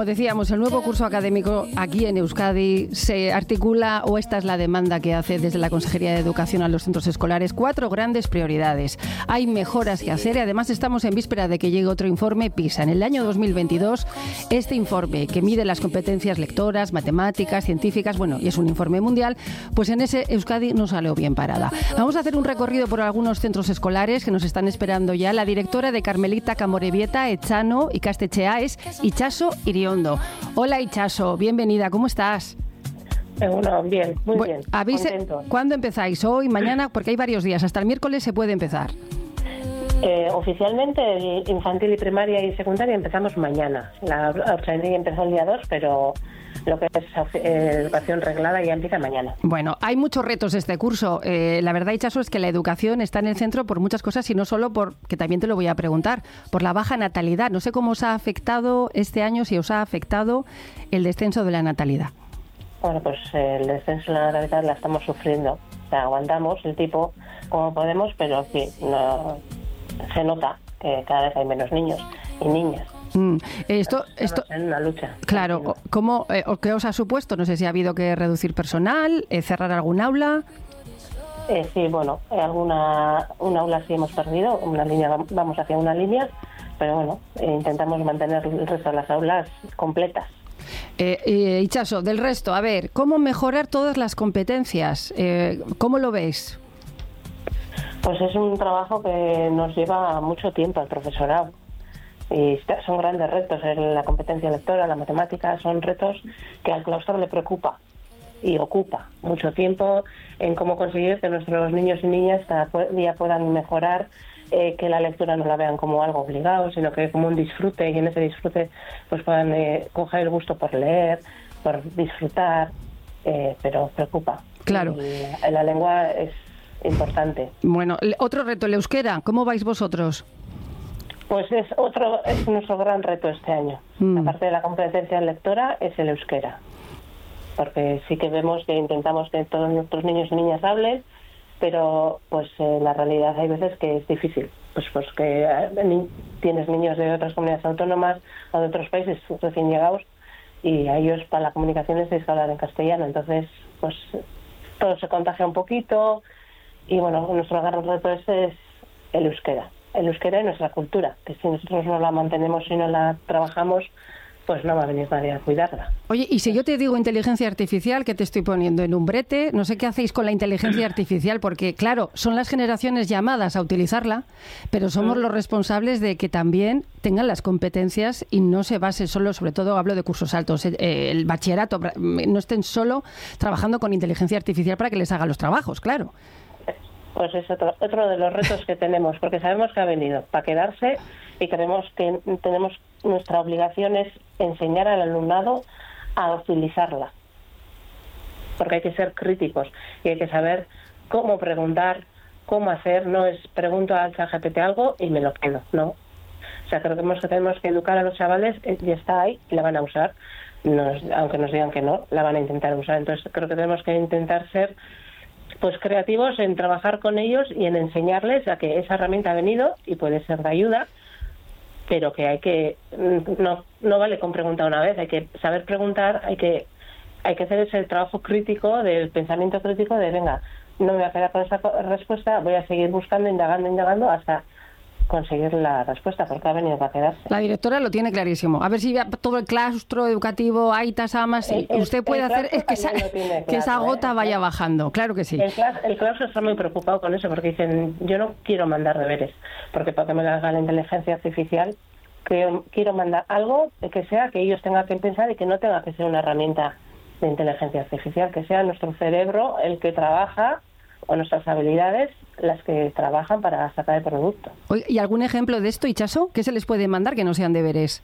Decíamos, el nuevo curso académico aquí en Euskadi se articula, o esta es la demanda que hace desde la Consejería de Educación a los centros escolares, 4 grandes prioridades. Hay mejoras que hacer y además estamos en víspera de que llegue otro informe PISA. En el año 2022, este informe que mide las competencias lectoras, matemáticas, científicas, bueno, y es un informe mundial, pues en ese Euskadi no salió bien parada. Vamos a hacer un recorrido por algunos centros escolares que nos están esperando ya. La directora de Carmelita Camorebieta, Etxano Ikastetxea es Itxaso Iriondo. Hola Itxaso, bienvenida, ¿cómo estás? Bueno, bien, muy bien. Contento. ¿Cuándo empezáis? ¿Hoy, mañana? Porque hay varios días, hasta el miércoles se puede empezar. Oficialmente el infantil y primaria y secundaria empezamos mañana. La ordinaria empezó el día 2, pero lo que es educación reglada ya empieza mañana. Bueno, hay muchos retos este curso. La verdad, Itxaso, es que la educación está en el centro por muchas cosas y no solo por, que también te lo voy a preguntar, por la baja natalidad. No sé cómo os ha afectado este año, si os ha afectado el descenso de la natalidad. Bueno, pues el descenso de la natalidad la estamos sufriendo. O sea, aguantamos el tipo como podemos, pero sí, no, se nota que cada vez hay menos niños y niñas. Esto en una lucha. Claro, ¿cómo, qué os ha supuesto? No sé si ha habido que reducir personal, cerrar algún aula. Sí, bueno, un aula sí hemos perdido, una línea, vamos hacia una línea, pero bueno, intentamos mantener el resto de las aulas completas. Itxaso, del resto, a ver, ¿cómo mejorar todas las competencias? ¿Cómo lo ves? Pues es un trabajo que nos lleva mucho tiempo al profesorado. Y son grandes retos, la competencia lectora, la matemática, son retos que al claustro le preocupa y ocupa mucho tiempo en cómo conseguir que nuestros niños y niñas cada día puedan mejorar, que la lectura no la vean como algo obligado, sino que como un disfrute, y en ese disfrute pues puedan coger el gusto por leer, por disfrutar, pero preocupa. Claro. Y la lengua es importante. Bueno, otro reto, el euskera, ¿cómo vais vosotros? Pues es nuestro gran reto este año. Aparte de la competencia lectora, es el euskera. Porque sí que vemos que intentamos que todos nuestros niños y niñas hablen, pero pues la realidad hay veces que es difícil. Pues que tienes niños de otras comunidades autónomas o de otros países recién llegados y a ellos para la comunicación les tienes que hablar en castellano. Entonces, pues todo se contagia un poquito y bueno, nuestro gran reto es el euskera. El euskera y nuestra cultura, que si nosotros no la mantenemos y no la trabajamos, pues no va a venir nadie a cuidarla. Oye, y si yo te digo inteligencia artificial, que te estoy poniendo en un brete, no sé qué hacéis con la inteligencia artificial, porque claro, son las generaciones llamadas a utilizarla, pero somos los responsables de que también tengan las competencias y no se base solo, sobre todo hablo de cursos altos, el bachillerato, no estén solo trabajando con inteligencia artificial para que les haga los trabajos, claro. Pues es otro de los retos que tenemos, porque sabemos que ha venido para quedarse y creemos que tenemos nuestra obligación es enseñar al alumnado a utilizarla, porque hay que ser críticos y hay que saber cómo preguntar, cómo hacer. No es pregunto al ChatGPT algo y me lo quedo, no. O sea, creo que tenemos que educar a los chavales y está ahí y la van a usar, aunque nos digan que no, la van a intentar usar. Entonces creo que tenemos que intentar ser pues creativos en trabajar con ellos y en enseñarles a que esa herramienta ha venido y puede ser de ayuda, pero que no vale con preguntar una vez, hay que saber preguntar, hay que hacer ese trabajo crítico, del pensamiento crítico de venga, no me voy a quedar con esa respuesta, voy a seguir buscando, indagando hasta conseguir la respuesta, porque ha venido para quedarse. La directora lo tiene clarísimo. A ver si todo el claustro educativo, aitas, amas, usted puede hacer es que esa gota vaya bajando. Claro que sí. El claustro está muy preocupado con eso, porque dicen, yo no quiero mandar deberes, porque para que me lo haga la inteligencia artificial, quiero mandar algo que sea que ellos tengan que pensar y que no tenga que ser una herramienta de inteligencia artificial, que sea nuestro cerebro el que trabaja o nuestras habilidades las que trabajan para sacar el producto. ¿Y algún ejemplo de esto, Itxaso? ¿Qué se les puede mandar que no sean deberes?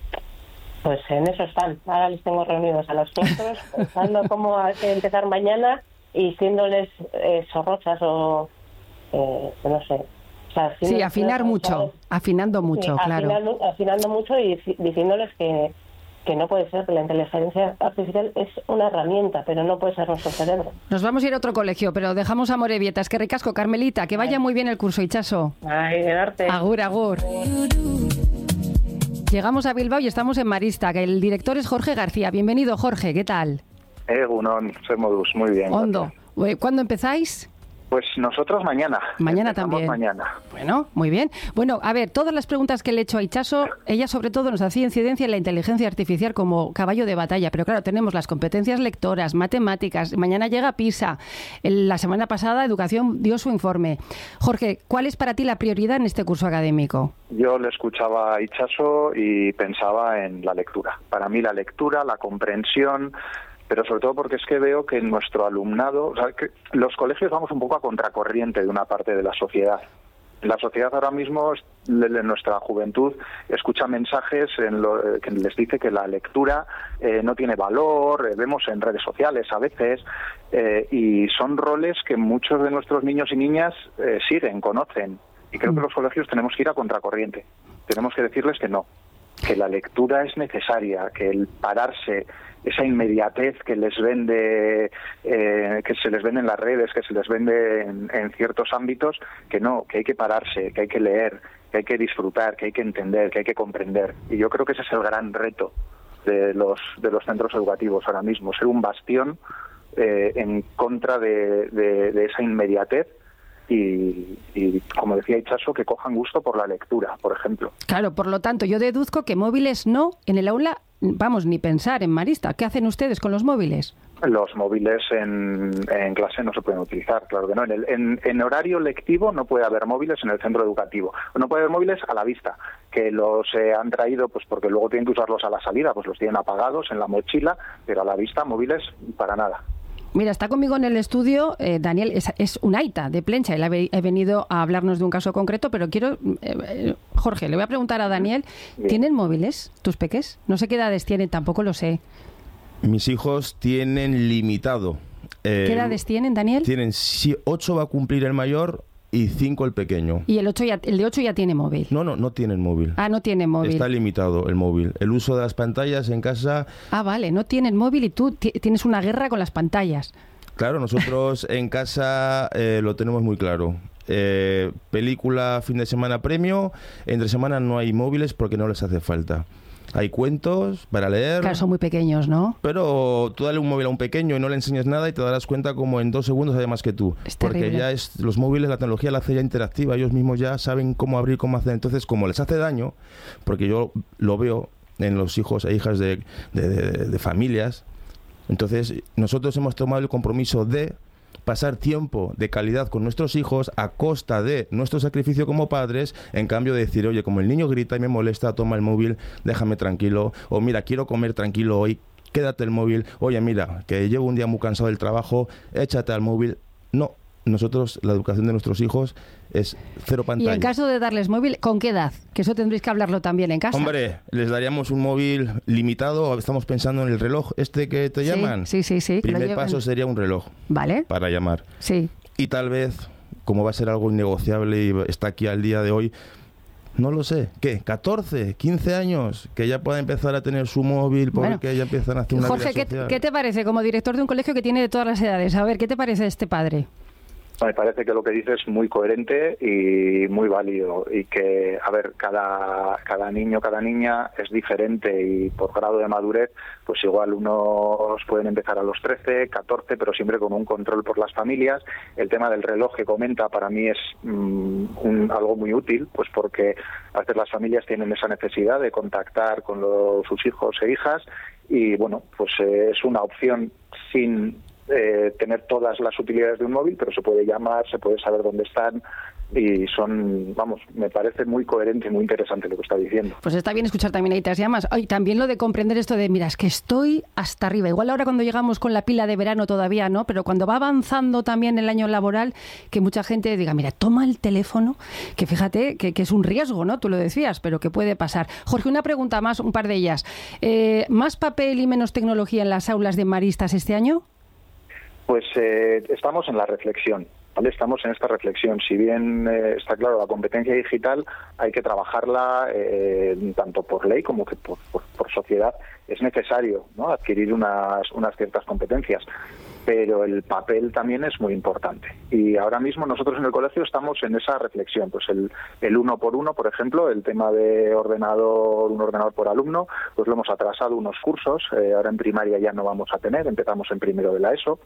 Pues en eso están. Ahora les tengo reunidos a los claustros pensando cómo hay que empezar mañana y siéndoles zorrochas o no sé. O sea, sí, afinando mucho, claro. Afinando mucho y diciéndoles que no puede ser, que la inteligencia artificial es una herramienta, pero no puede ser nuestro cerebro. Nos vamos a ir a otro colegio, pero dejamos a Amorebieta. Es que ricasco, Carmelita, que vaya muy bien el curso, Itxaso. Ay, de darte. Agur, agur. Llegamos a Bilbao y estamos en Marista, que el director es Jorge García. Bienvenido, Jorge, ¿qué tal? Egunon, soy Modus, muy bien. Ondo. ¿Cuándo empezáis? Pues nosotros mañana. Mañana Empezamos también. Mañana. Bueno, muy bien. Bueno, a ver, todas las preguntas que le he hecho a Itxaso, ella sobre todo nos hacía incidencia en la inteligencia artificial como caballo de batalla. Pero claro, tenemos las competencias lectoras, matemáticas, mañana llega PISA. La semana pasada Educación dio su informe. Jorge, ¿cuál es para ti la prioridad en este curso académico? Yo le escuchaba a Itxaso y pensaba en la lectura. Para mí la lectura, la comprensión, pero sobre todo porque es que veo que en nuestro alumnado, o sea, que los colegios vamos un poco a contracorriente de una parte de la sociedad. La sociedad ahora mismo, nuestra juventud, escucha mensajes que les dice que la lectura no tiene valor, vemos en redes sociales a veces, y son roles que muchos de nuestros niños y niñas siguen, conocen. Y creo que los colegios tenemos que ir a contracorriente. Tenemos que decirles que no, que la lectura es necesaria, que el pararse, esa inmediatez que les vende, que se les vende en las redes, que se les vende en ciertos ámbitos, que no, que hay que pararse, que hay que leer, que hay que disfrutar, que hay que entender, que hay que comprender. Y yo creo que ese es el gran reto de los centros educativos ahora mismo, ser un bastión en contra de esa inmediatez. Y como decía Itxaso, que cojan gusto por la lectura, por ejemplo. Claro, por lo tanto, yo deduzco que móviles no, en el aula, vamos, ni pensar en Marista. ¿Qué hacen ustedes con los móviles? Los móviles en clase no se pueden utilizar, claro que no. En horario lectivo no puede haber móviles en el centro educativo. No puede haber móviles a la vista, que los han traído pues porque luego tienen que usarlos a la salida, pues los tienen apagados en la mochila, pero a la vista móviles para nada. Mira, está conmigo en el estudio Daniel, es un aita de Plencha. Él ha venido a hablarnos de un caso concreto, pero quiero, Jorge, le voy a preguntar a Daniel, ¿tienen móviles tus peques? No sé qué edades tienen, tampoco lo sé. Mis hijos tienen limitado. ¿Qué edades tienen, Daniel? Tienen 8 va a cumplir el mayor y 5 el pequeño. ¿Y el de 8 ya tiene móvil? No tienen móvil. Ah, no tienen móvil. Está limitado el móvil. El uso de las pantallas en casa... Ah, vale, no tienen móvil y tú tienes una guerra con las pantallas. Claro, nosotros en casa lo tenemos muy claro. Película, fin de semana premio, entre semana no hay móviles porque no les hace falta. Hay cuentos para leer. Claro, son muy pequeños, ¿no? Pero tú dale un móvil a un pequeño y no le enseñes nada y te darás cuenta como en 2 segundos sabe más que tú. Es porque terrible. ya los móviles, la tecnología la hace ya interactiva. Ellos mismos ya saben cómo abrir, cómo hacer. Entonces, como les hace daño, porque yo lo veo en los hijos e hijas de familias, entonces nosotros hemos tomado el compromiso de pasar tiempo de calidad con nuestros hijos a costa de nuestro sacrificio como padres, en cambio de decir, oye, como el niño grita y me molesta, toma el móvil, déjame tranquilo, o mira, quiero comer tranquilo hoy, quédate el móvil, oye, mira, que llevo un día muy cansado del trabajo, échate al móvil. No, nosotros, la educación de nuestros hijos es 0 pantalla. Y en caso de darles móvil, ¿con qué edad? Que eso tendréis que hablarlo también en casa. Hombre, les daríamos un móvil limitado, estamos pensando en el reloj este que te llaman. Sí. Primer paso sería un reloj. Vale. Para llamar. Sí. Y tal vez, como va a ser algo innegociable y está aquí al día de hoy, no lo sé, ¿qué? 14, 15 años, que ya pueda empezar a tener su móvil porque ya empiezan a hacer una Jorge, vida social. ¿qué te parece como director de un colegio que tiene de todas las edades? A ver, ¿qué te parece este padre? Me parece que lo que dices es muy coherente y muy válido y que, a ver, cada niño, cada niña es diferente y por grado de madurez, pues igual unos pueden empezar a los 13, 14, pero siempre con un control por las familias. El tema del reloj que comenta para mí es algo muy útil, pues porque a veces las familias tienen esa necesidad de contactar con sus hijos e hijas y, bueno, pues es una opción sin tener todas las utilidades de un móvil, pero se puede llamar, se puede saber dónde están y me parece muy coherente y muy interesante lo que está diciendo. Pues está bien escuchar también ahí las llamas. Y también lo de comprender esto de, mira, es que estoy hasta arriba. Igual ahora cuando llegamos con la pila de verano todavía no, pero cuando va avanzando también el año laboral, que mucha gente diga, mira, toma el teléfono, que fíjate que es un riesgo, ¿no? Tú lo decías, pero que puede pasar. Jorge, una pregunta más, un par de ellas. ¿Más papel y menos tecnología en las aulas de Maristas este año? Pues estamos en la reflexión. ¿vale? Estamos en esta reflexión. Si bien está claro, la competencia digital hay que trabajarla tanto por ley como que por sociedad. Es necesario, ¿no?, adquirir unas ciertas competencias, pero el papel también es muy importante. Y ahora mismo nosotros en el colegio estamos en esa reflexión. Pues el 1 por 1, por ejemplo, el tema de un ordenador por alumno, pues lo hemos atrasado unos cursos. Ahora en primaria ya no vamos a tener, empezamos en primero de la ESO.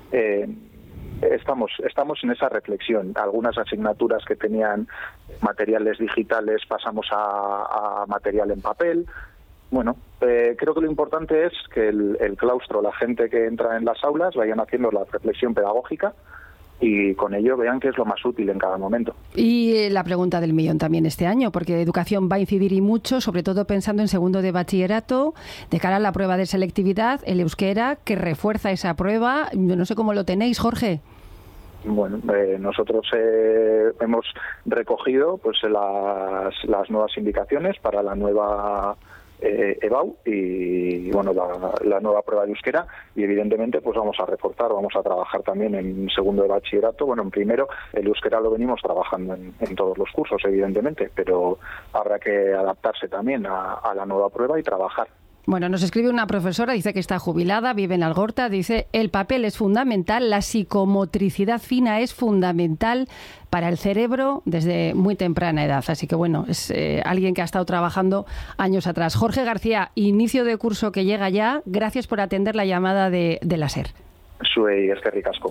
Estamos en esa reflexión. Algunas asignaturas que tenían materiales digitales pasamos a material en papel. Bueno, creo que lo importante es que el claustro, la gente que entra en las aulas, vayan haciendo la reflexión pedagógica y con ello vean qué es lo más útil en cada momento. Y la pregunta del millón también este año, porque educación va a incidir y mucho, sobre todo pensando en segundo de bachillerato, de cara a la prueba de selectividad, el euskera, que refuerza esa prueba. Yo no sé cómo lo tenéis, Jorge. Bueno, nosotros hemos recogido pues las nuevas indicaciones para la nueva EBAU y bueno, la nueva prueba de euskera, y evidentemente pues vamos a reforzar, vamos a trabajar también en segundo de bachillerato. Bueno, en primero el euskera lo venimos trabajando en todos los cursos, evidentemente, pero habrá que adaptarse también a la nueva prueba y trabajar. Bueno, nos escribe una profesora, dice que está jubilada, vive en Algorta, dice: el papel es fundamental, la psicomotricidad fina es fundamental para el cerebro desde muy temprana edad. Así que bueno, es alguien que ha estado trabajando años atrás. Jorge García, inicio de curso que llega ya, gracias por atender la llamada de la SER. Zuei eskerrik asko.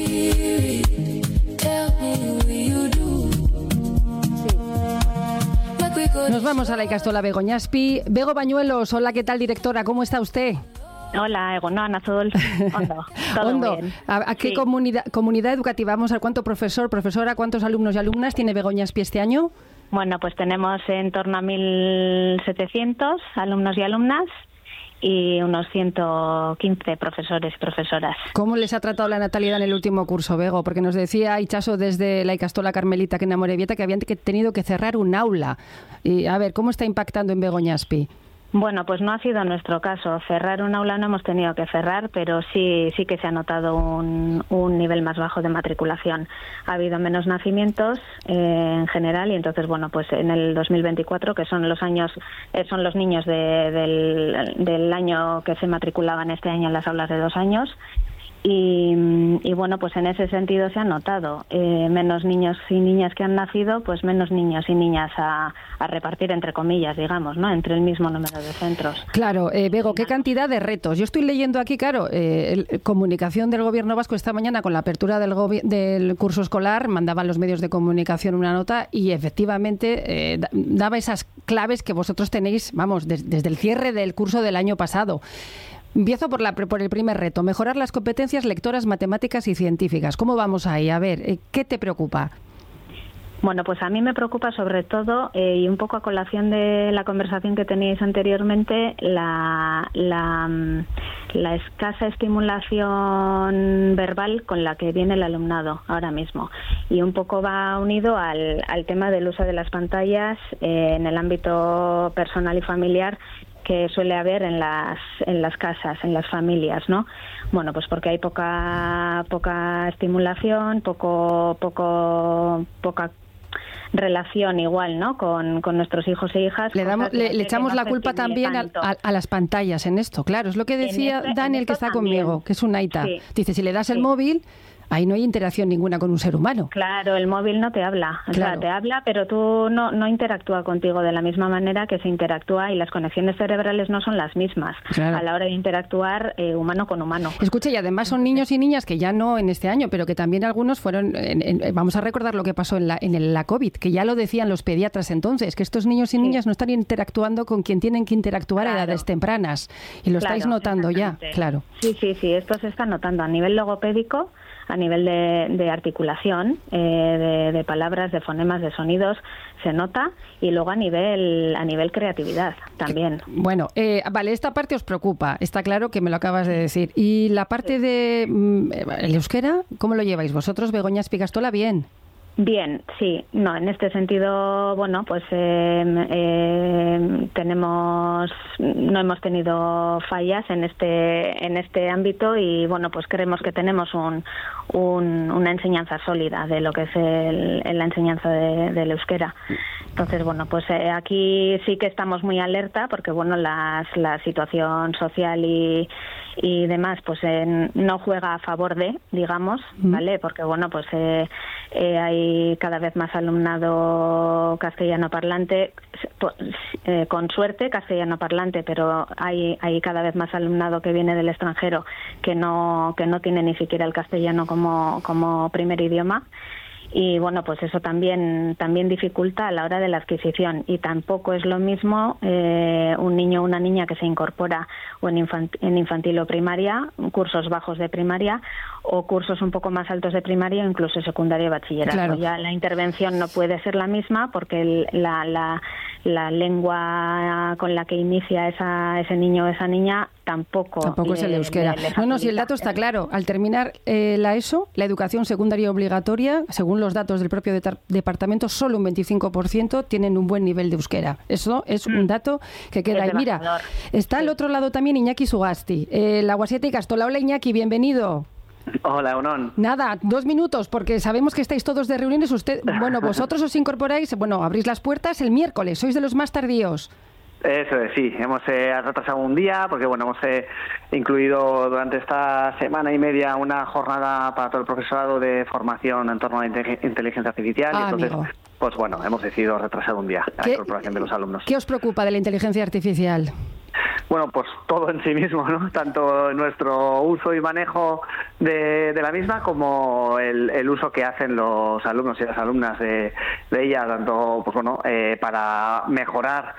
Nos vamos a la Ikastola Begoñaspi. Bego Bañuelos, hola, ¿qué tal, directora? ¿Cómo está usted? Hola, egunon, atzoldol. Todo bien. ¿A qué comunidad educativa? Vamos a ver, ¿cuánto profesora, cuántos alumnos y alumnas tiene Begoñaspi este año? Bueno, pues tenemos en torno a 1.700 alumnos y alumnas y unos 115 profesores y profesoras. ¿Cómo les ha tratado la natalidad en el último curso, Bego? Porque nos decía Itxaso desde la Ikastola Carmelita que en Amorebieta que habían tenido que cerrar un aula. Y a ver, ¿cómo está impactando en Begoñaspi? Bueno, pues no ha sido nuestro caso. Cerrar un aula no hemos tenido que cerrar, pero sí que se ha notado un nivel más bajo de matriculación. Ha habido menos nacimientos en general y entonces, bueno, pues en el 2024, que son los años, son los niños del año que se matriculaban este año en las aulas de 2 años. Y bueno, pues en ese sentido se ha notado menos niños y niñas que han nacido, pues menos niños y niñas a repartir, entre comillas, digamos, ¿no?, entre el mismo número de centros. Claro, Bego, qué cantidad de retos. Yo estoy leyendo aquí, claro, comunicación del Gobierno vasco esta mañana con la apertura del curso escolar, mandaban los medios de comunicación una nota y efectivamente daba esas claves que vosotros tenéis, vamos, desde el cierre del curso del año pasado. Empiezo por el primer reto, mejorar las competencias lectoras, matemáticas y científicas. ¿Cómo vamos ahí? A ver, ¿qué te preocupa? Bueno, pues a mí me preocupa sobre todo, y un poco a colación de la conversación que teníais anteriormente, la escasa estimulación verbal con la que viene el alumnado ahora mismo. Y un poco va unido al tema del uso de las pantallas en el ámbito personal y familiar, que suele haber en las casas, en las familias, ¿no? Bueno, pues porque hay poca estimulación, poca relación igual, ¿no?, con nuestros hijos e hijas. Le echamos la culpa también a las pantallas en esto, claro, es lo que decía Daniel, que está también conmigo, que es un Aita. Sí. Dice, si le das el móvil, ahí no hay interacción ninguna con un ser humano. Claro, el móvil no te habla. O sea, te habla, pero tú no interactúa contigo de la misma manera que se interactúa, y las conexiones cerebrales no son las mismas a la hora de interactuar humano con humano. Escucha, y además son niños y niñas que ya no en este año, pero que también algunos fueron... vamos a recordar lo que pasó en la COVID, que ya lo decían los pediatras entonces, que estos niños y niñas no están interactuando con quien tienen que interactuar a edades tempranas. Y lo estáis notando ya, claro. Sí, esto se está notando a nivel logopédico, a nivel de articulación, de palabras, de fonemas, de sonidos, se nota, y luego a nivel creatividad también. Bueno, vale, esta parte os preocupa, está claro que me lo acabas de decir. ¿Y la parte de el euskera, cómo lo lleváis vosotros, Begoñaspi Ikastola? Bien. Bien, sí, no, en este sentido, bueno, pues no hemos tenido fallas en este ámbito y bueno, pues creemos que tenemos una enseñanza sólida de lo que es la enseñanza del euskera. Entonces, bueno, pues aquí sí que estamos muy alerta porque bueno, la situación social y demás, pues no juega a favor de, digamos, ¿vale? Porque bueno, pues hay cada vez más alumnado castellano parlante, con suerte castellano parlante, pero hay cada vez más alumnado que viene del extranjero que no tiene ni siquiera el castellano como primer idioma. Y bueno, pues eso también dificulta a la hora de la adquisición y tampoco es lo mismo un niño o una niña que se incorpora o en infantil o primaria, cursos bajos de primaria o cursos un poco más altos de primaria o incluso secundaria y bachillerato. Claro. Ya la intervención no puede ser la misma porque la lengua con la que inicia ese niño o esa niña tampoco es el euskera. No, si el dato está claro. Al terminar la ESO, la educación secundaria obligatoria, según los datos del propio departamento, solo un 25% tienen un buen nivel de euskera. Eso es un dato que queda ahí. Mira, está al otro lado también Iñaki Sugasti, la Guasieta y Castola. Hola Iñaki, bienvenido. Hola, Unón. Nada, 2 minutos, porque sabemos que estáis todos de reuniones. Vosotros os incorporáis, abrís las puertas el miércoles, sois de los más tardíos. Eso es, sí, hemos retrasado un día porque bueno, hemos incluido durante esta semana y media una jornada para todo el profesorado de formación en torno a la inteligencia artificial y entonces, amigo, pues bueno, hemos decidido retrasar un día la incorporación de los alumnos. ¿Qué os preocupa de la inteligencia artificial? Bueno, pues todo en sí mismo, ¿no? Tanto nuestro uso y manejo de la misma como el uso que hacen los alumnos y las alumnas de ella, tanto pues bueno, para mejorar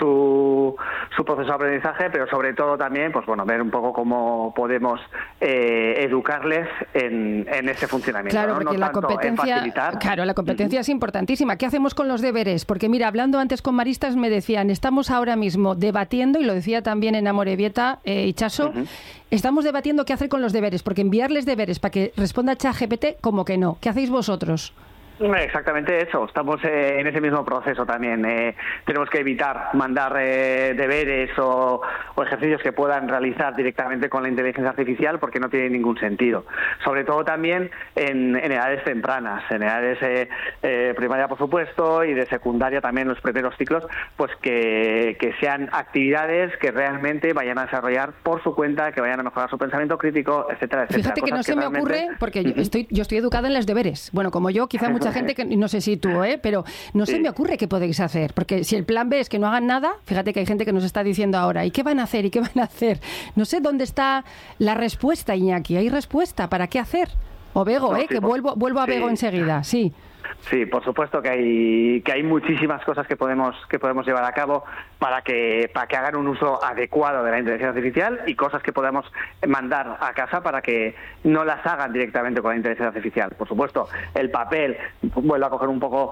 su proceso de aprendizaje, pero sobre todo también pues bueno, ver un poco cómo podemos educarles en ese funcionamiento. Claro, ¿no? porque No la tanto competencia, en facilitar. claro, la competencia es importantísima. ¿Qué hacemos con los deberes? Porque mira, hablando antes con maristas me decían, estamos ahora mismo debatiendo, y lo decía también en Amorebieta, Itxaso, estamos debatiendo qué hacer con los deberes, porque enviarles deberes para que responda ChatGPT, como que no. ¿Qué hacéis vosotros? Exactamente eso, estamos en ese mismo proceso también. Tenemos que evitar mandar deberes o ejercicios que puedan realizar directamente con la inteligencia artificial porque no tiene ningún sentido. Sobre todo también en edades tempranas, en edades primaria por supuesto y de secundaria también los primeros ciclos, pues que sean actividades que realmente vayan a desarrollar por su cuenta, que vayan a mejorar su pensamiento crítico, etcétera, etcétera. Fíjate que no se me ocurre, porque yo estoy educada en los deberes. Bueno, como yo, quizá mucha gente que no sé si tú, pero no se me ocurre qué podéis hacer, porque si el plan B es que no hagan nada, fíjate que hay gente que nos está diciendo ahora, ¿y qué van a hacer? ¿Y qué van a hacer? No sé dónde está la respuesta, Iñaki. ¿Hay respuesta para qué hacer? O Bego, no, sí, que vuelvo a Bego enseguida, sí. Sí, por supuesto que hay muchísimas cosas que podemos llevar a cabo para que hagan un uso adecuado de la inteligencia artificial y cosas que podamos mandar a casa para que no las hagan directamente con la inteligencia artificial. Por supuesto, el papel vuelve a coger un poco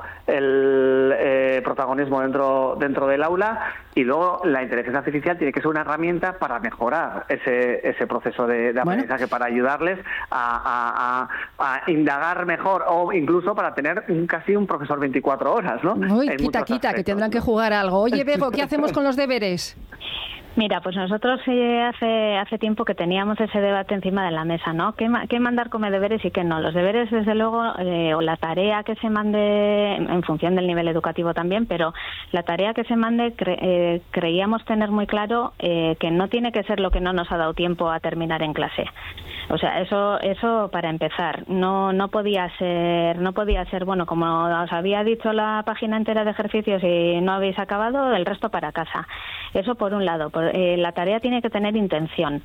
el protagonismo dentro del aula y luego la inteligencia artificial tiene que ser una herramienta para mejorar ese proceso de aprendizaje, para ayudarles a indagar mejor o incluso para tener casi un profesor 24 horas, ¿no? Uy, quita, que tendrán que jugar algo. Oye, Bego, ¿qué hacemos con los deberes? Mira, pues nosotros hace tiempo que teníamos ese debate encima de la mesa, ¿no? ¿Qué mandar como deberes y qué no? Los deberes, desde luego, o la tarea que se mande, en función del nivel educativo también, pero la tarea que se mande creíamos tener muy claro que no tiene que ser lo que no nos ha dado tiempo a terminar en clase. O sea, eso para empezar. No podía ser, bueno, como os había dicho la página entera de ejercicios y no habéis acabado, el resto para casa. Eso por un lado. La tarea tiene que tener intención.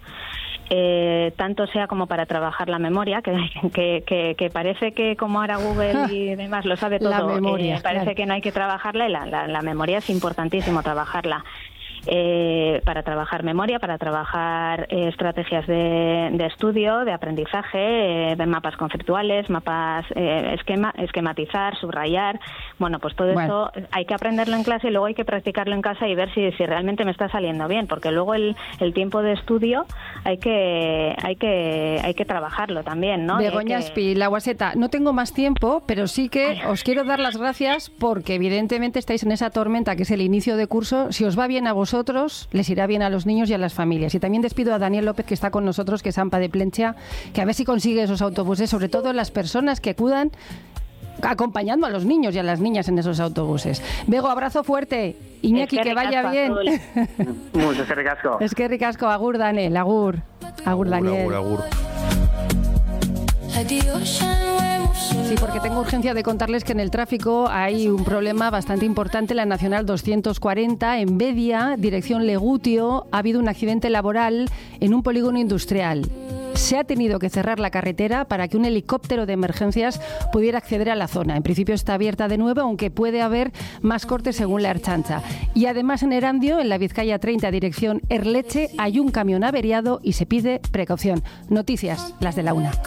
Tanto sea como para trabajar la memoria, que parece que como ahora Google y demás lo sabe todo, la memoria, parece claro, que no hay que trabajarla y la memoria es importantísimo trabajarla. para trabajar memoria, para trabajar estrategias de estudio, de aprendizaje, mapas conceptuales, mapas esquematizar, subrayar. Bueno, pues todo eso hay que aprenderlo en clase y luego hay que practicarlo en casa y ver si realmente me está saliendo bien, porque luego el tiempo de estudio hay que trabajarlo también, ¿no? Begoña Espí, La Guaseta, no tengo más tiempo, pero sí que os quiero dar las gracias porque evidentemente estáis en esa tormenta que es el inicio de curso. Si os va bien a vosotros, les irá bien a los niños y a las familias. Y también despido a Daniel López, que está con nosotros, que es AMPA de Plentzia, que a ver si consigue esos autobuses, sobre todo las personas que acudan acompañando a los niños y a las niñas en esos autobuses. Bego, abrazo fuerte. Iñaki, que vaya bien. Muchas gracias. Es que ricasco. Agur, Daniel. Agur. Agur, Daniel. Agur. Sí, porque tengo urgencia de contarles que en el tráfico hay un problema bastante importante. La Nacional 240, en Bedia, dirección Legutio, ha habido un accidente laboral en un polígono industrial. Se ha tenido que cerrar la carretera para que un helicóptero de emergencias pudiera acceder a la zona. En principio está abierta de nuevo, aunque puede haber más cortes según la Ertzaintza. Y además en Erandio, en la Vizcaya 30, dirección Erleche, hay un camión averiado y se pide precaución. Noticias, las de la 1.